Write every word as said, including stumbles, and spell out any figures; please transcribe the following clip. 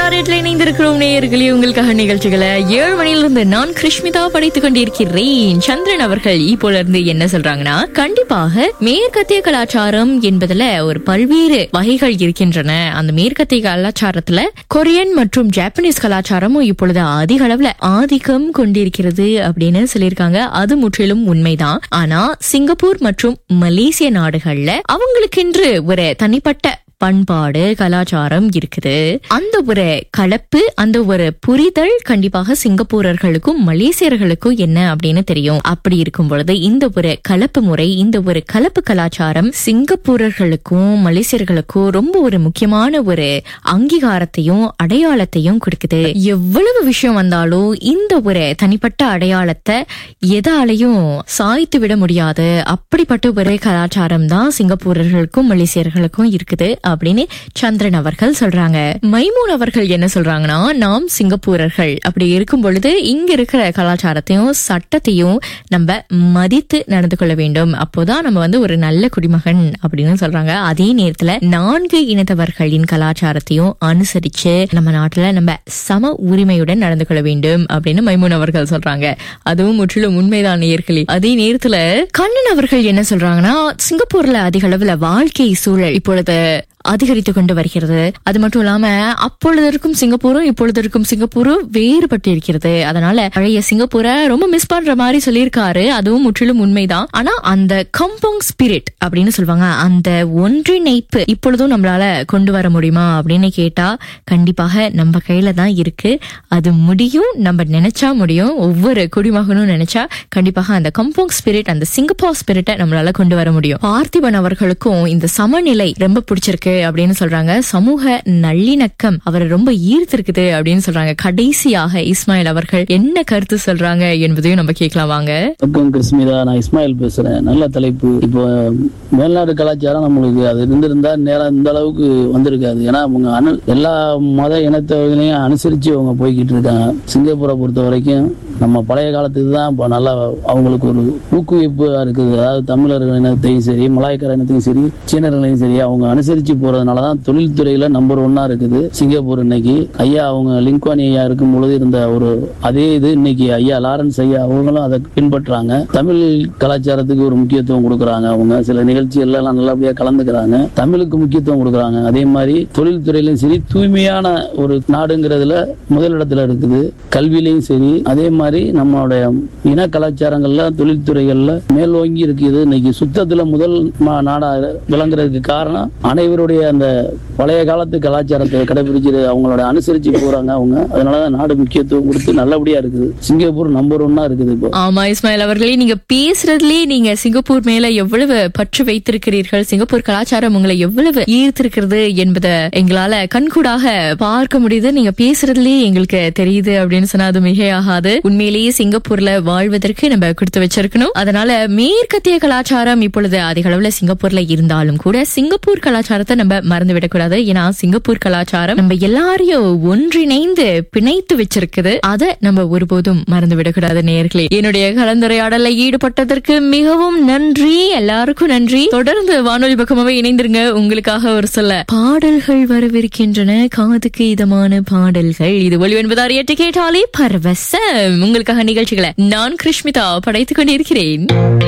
ஒன்பதாம் இணைந்திருக்கிறோம் நேயர்களே. உங்களுக்காக நிகழ்ச்சிகளை ஏழு மணியிலிருந்து நான் கிருஷ்மிதா படைத்துக் கொண்டிருக்கிறேன். சந்திரன் அவர்கள் இப்போல இருந்து என்ன சொல்றாங்கன்னா, கண்டிப்பாக மேற்கத்திய கலாச்சாரம் என்பதுல ஒரு பல்வேறு வகைகள் இருக்கின்றன. அந்த மேற்கத்திய கலாச்சாரத்துல கொரியன் மற்றும் ஜாப்பனீஸ் கலாச்சாரமும் இப்பொழுது அதிக அளவுல ஆதிக்கம் கொண்டிருக்கிறது அப்படின்னு சொல்லியிருக்காங்க. அது முற்றிலும் உண்மைதான். ஆனா சிங்கப்பூர் மற்றும் மலேசிய நாடுகள்ல அவங்களுக்கென்று ஒரு தனிப்பட்ட பண்பாடு கலாச்சாரம் இருக்குது. அந்த ஒரு கலப்பு, அந்த ஒரு புரிதல் கண்டிப்பாக சிங்கப்பூரர்களுக்கும் மலேசியர்களுக்கும் என்ன அப்படின்னு தெரியும். அப்படி இருக்கும் பொழுது இந்த ஒரு கலப்பு முறை, இந்த ஒரு கலப்பு கலாச்சாரம் சிங்கப்பூரர்களுக்கும் மலேசியர்களுக்கும் ரொம்ப ஒரு முக்கியமான ஒரு அங்கீகாரத்தையும் அடையாளத்தையும் கொடுக்குது. எவ்வளவு விஷயம் வந்தாலும் இந்த ஒரு தனிப்பட்ட அடையாளத்தை எதாலையும் சாய்த்து விட முடியாது. அப்படிப்பட்ட ஒரு கலாச்சாரம் தான் சிங்கப்பூரர்களுக்கும் மலேசியர்களுக்கும் இருக்குது அப்படின்னு சந்திரன் அவர்கள் சொல்றாங்க. மைமூன் அவர்கள் என்ன சொல்றாங்கன்னா, நாம் சிங்கப்பூரர்கள் அப்படி இருக்கும் பொழுது இங்க இருக்கிற கலாச்சாரத்தையும் சட்டத்தையும் நம்ம மதித்து நடந்து கொள்ள வேண்டும். அப்போதான் நம்ம வந்து ஒரு நல்ல குடிமகன் அப்படின்னு சொல்றாங்க. அதே நேரத்துல நான்கு இனத்தவர்களின் கலாச்சாரத்தையும் அனுசரிச்சு நம்ம நாட்டுல நம்ம சம உரிமையுடன் நடந்து கொள்ள வேண்டும் அப்படின்னு மைமூன் அவர்கள் சொல்றாங்க. அதுவும் முற்றிலும் உண்மைதான் நேயர்களே. அதே நேரத்துல கண்ணன் அவர்கள் என்ன சொல்றாங்கன்னா, சிங்கப்பூர்ல அதிக அளவுல வாழ்க்கை சூழல் இப்பொழுது அதிகரித்து கொண்டு வருகிறது. அது மட்டும் இல்லாம அப்பொழுது இருக்கும் சிங்கப்பூரும் இப்பொழுது இருக்கும் சிங்கப்பூரும் வேறுபட்டு இருக்கிறது. அதனால பழைய சிங்கப்பூரை ரொம்ப மிஸ் பண்ற மாதிரி சொல்லியிருக்காரு. அதுவும் முற்றிலும் உண்மைதான். ஆனா அந்த கம்பவுண்ட் ஸ்பிரிட் அப்படின்னு சொல்லுவாங்க, அந்த ஒன்றிணைப்பு இப்பொழுதும் நம்மளால கொண்டு வர முடியுமா அப்படின்னு கேட்டா கண்டிப்பாக நம்ம கையில தான் இருக்கு. அது முடியும், நம்ம நினைச்சா முடியும். ஒவ்வொரு குடிமகனும் நினைச்சா கண்டிப்பாக அந்த கம்பவுண்ட் ஸ்பிரிட், அந்த சிங்கப்பூர் ஸ்பிரிட்டை நம்மளால கொண்டு வர முடியும். பார்த்திபன் அவர்களுக்கும் இந்த சமநிலை ரொம்ப பிடிச்சிருக்கு அப்படின்னு சொல்றாங்க. சமூக நல்லிணக்கம் அவரை ரொம்ப ஈர்த்திருக்குது அப்படின்னு சொல்றாங்க. கடைசியாக இஸ்மாயில் அவர்கள் என்ன கருத்து சொல்றாங்க என்பதையும் நம்ம கேட்கலாம் வாங்க. கிருஷ்மிதா, நான் இஸ்மாயில் பேசுறேன். நல்ல தலைப்பு. இப்போ மேல்நாடு கலாச்சாரம் நம்மளுக்கு அது இருந்திருந்தா நேரம் இந்த அளவுக்கு வந்திருக்காது. ஏன்னா அவங்க அனு எல்லா மத இனத்தவர்களையும் அனுசரிச்சு அவங்க போய்கிட்டு இருக்காங்க. சிங்கப்பூரை பொறுத்த வரைக்கும் நம்ம பழைய காலத்துக்கு தான் இப்போ நல்லா அவங்களுக்கு ஒரு ஊக்குவிப்பு இருக்குது. அதாவது தமிழர்கள் இனத்தையும் சரி, மலாய்க்கார இனத்தையும் சரி, சீனர்களையும் சரி அவங்க அனுசரிச்சு போறதுனாலதான் தொழில்துறையில நம்பர் ஒன்னா இருக்குது சிங்கப்பூர். இன்னைக்கு ஐயா அவங்க லிங்க்வானி ஐயா இருக்கும் பொழுது இருந்த ஒரு அதே இது இன்னைக்கு ஐயா லாரன்ஸ் ஐயா அவங்களும் அதை பின்பற்றாங்க. தமிழ் கலாச்சாரத்துக்கு ஒரு முக்கியத்துவம் கொடுக்கறாங்க. அவங்க சில நிகழ்ச்சிகள் எல்லாம் நல்லபடியா கலந்துக்கிறாங்க. தமிழுக்கு முக்கியத்துவம் கொடுக்கறாங்க. அதே மாதிரி தொழில்துறையிலும் சரி, தூய்மையான ஒரு நாடுங்கிறதுல முதலிடத்துல இருக்குது. கல்வியிலையும் சரி, அதே மாதிரி நம்மளுடைய இன கலாச்சாரங்கள்ல தொழில்துறைகள்ல மேலோங்கி இருக்குது. இன்னைக்கு சுத்தத்துல முதல் நாடா விளங்குறதுக்கு காரணம் அனைவருடைய அந்த பழைய காலத்து கலாச்சாரத்தை கடைபிடிச்சு அவங்களோட அனுசரிச்சு போறாங்க அவங்க. அதனாலதான் நாடு முக்கியத்துவம் கொடுத்து நல்லபடியா இருக்குது. சிங்கப்பூர் நம்பர் ஒன்னா இருக்குது இப்போ. ஆமா இஸ்மாயில் அவர்களே, நீங்க பேசுறதுலயே நீங்க சிங்கப்பூர் மேல எவ்வளவு பற்று வைத்திருக்கிறீர்கள், சிங்கப்பூர் கலாச்சாரம் உங்களை எவ்வளவு ஈர்த்திருக்கிறது என்பதை எங்களால கண்கூடாக பார்க்க முடியுது. நீங்க பேசுறதுலயே எங்களுக்கு தெரியுது அப்படின்னு சொன்னா அது மிகையாகாது. உண்மையிலேயே சிங்கப்பூர்ல வாழ்வதற்கு நம்ம கொடுத்து வச்சிருக்கணும். அதனால மேற்கத்திய கலாச்சாரம் இப்பொழுது அதிக அளவுல சிங்கப்பூர்ல இருந்தாலும் கூட சிங்கப்பூர் கலாச்சாரத்தை நம்ம மறந்து விடக்கூடாது. ஏன்னா சிங்கப்பூர் கலாச்சாரம் நம்ம எல்லாரையும் ஒன்றிணைந்து பிணைத்து வச்சிருக்குது. அதை நம்ம ஒருபோதும் மறந்து விடக்கூடாது நேயர்களே. என்னுடைய கலந்துரையாடல ஈடுபட்டதற்கு மிகவும் நன்றி. எல்லாருக்கும் நன்றி. தொடர்ந்து வானொலி பக்கமாவே இணைந்திருங்க. உங்களுக்காக ஒரு சில பாடல்கள் வரவிருக்கின்றன. காதுக்கு இதமான பாடல்கள். இது ஒளி ஒன்பதாறு எட்டு கேட்டாலே பரவசம். உங்களுக்காக நிகழ்ச்சிகளை நான் கிருஷ்மிதா படைத்துக் கொண்டிருக்கிறேன்.